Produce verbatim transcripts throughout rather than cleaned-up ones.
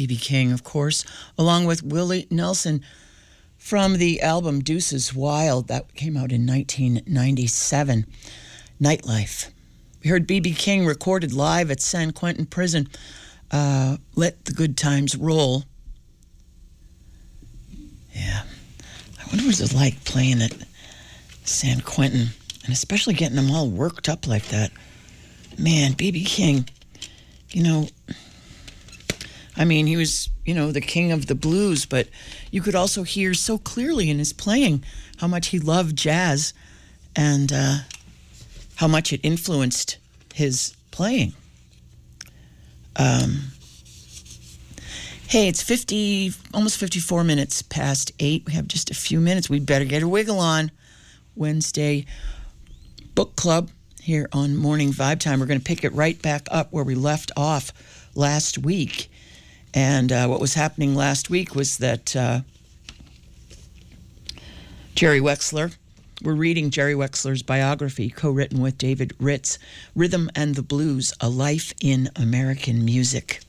B King, of course, along with Willie Nelson from the album Deuces Wild that came out in nineteen ninety-seven, Nightlife. We heard B B King recorded live at San Quentin Prison, uh, Let the Good Times Roll. Yeah, I wonder what it's like playing at San Quentin, and especially getting them all worked up like that. Man, B B King, you know, I mean, he was, you know, the king of the blues, but you could also hear so clearly in his playing how much he loved jazz and uh, how much it influenced his playing. Um, hey, it's fifty, almost fifty-four minutes past eight. We have just a few minutes. We'd better get a wiggle on. Wednesday book club here on Morning Vibe Time. We're going to pick it right back up where we left off last week. And uh, what was happening last week was that uh, Jerry Wexler, we're reading Jerry Wexler's biography, co-written with David Ritz, Rhythm and the Blues, A Life in American Music.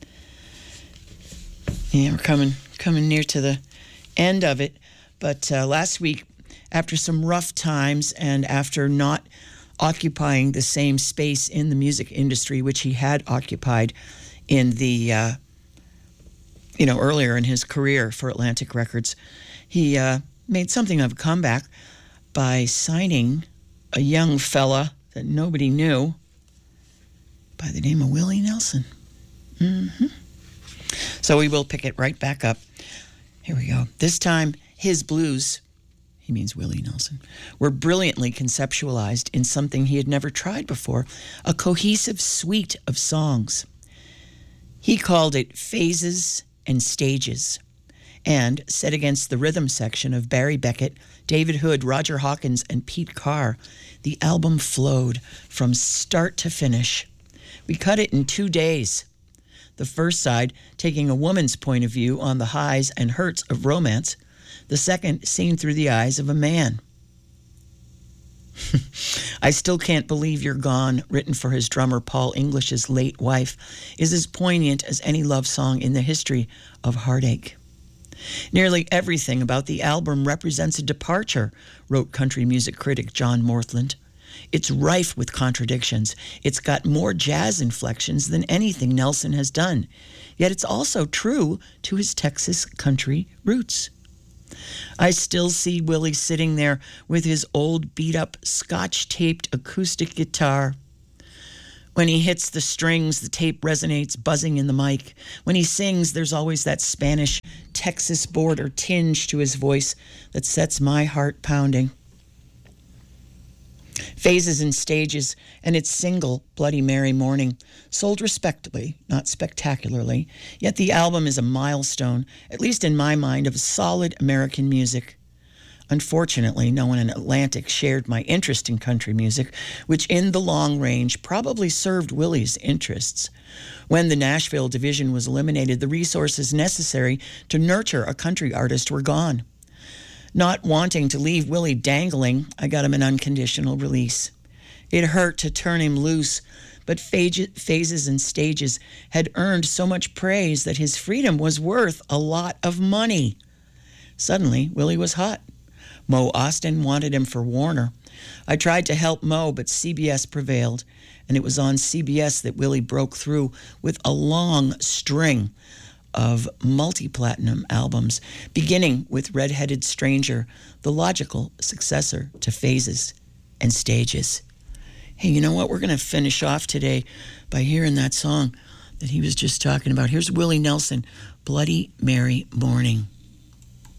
Yeah, we're coming, coming near to the end of it. But uh, last week, after some rough times and after not occupying the same space in the music industry, which he had occupied in the... Uh, you know, earlier in his career for Atlantic Records, he uh, made something of a comeback by signing a young fella that nobody knew by the name of Willie Nelson. Mm-hmm. So we will pick it right back up. Here we go. This time, his blues, he means Willie Nelson, were brilliantly conceptualized in something he had never tried before, a cohesive suite of songs. He called it Phases and Stages, and set against the rhythm section of Barry Beckett, David Hood, Roger Hawkins, and Pete Carr, the album flowed from start to finish. We cut it in two days. The first side taking a woman's point of view on the highs and hurts of romance, the second seen through the eyes of a man. I Still Can't Believe You're Gone, written for his drummer Paul English's late wife, is as poignant as any love song in the history of heartache. Nearly everything about the album represents a departure, wrote country music critic John Morthland. It's rife with contradictions. It's got more jazz inflections than anything Nelson has done. Yet it's also true to his Texas country roots. I still see Willie sitting there with his old beat-up, scotch-taped acoustic guitar. When he hits the strings, the tape resonates, buzzing in the mic. When he sings, there's always that Spanish Texas border tinge to his voice that sets my heart pounding. Phases and Stages and its single, Bloody Mary Morning, sold respectably, not spectacularly, yet the album is a milestone, at least in my mind, of solid American music. Unfortunately, no one in Atlantic shared my interest in country music, which in the long range probably served Willie's interests. When the Nashville division was eliminated, the resources necessary to nurture a country artist were gone. Not wanting to leave Willie dangling, I got him an unconditional release. It hurt to turn him loose, but Phases and Stages had earned so much praise that his freedom was worth a lot of money. Suddenly, Willie was hot. Mo Austin wanted him for Warner. I tried to help Mo, but C B S prevailed, and it was on C B S that Willie broke through with a long string of multi-platinum albums, beginning with Red-Headed Stranger, the logical successor to Phases and Stages. Hey, you know what? We're going to finish off today by hearing that song that he was just talking about. Here's Willie Nelson, Bloody Mary Morning.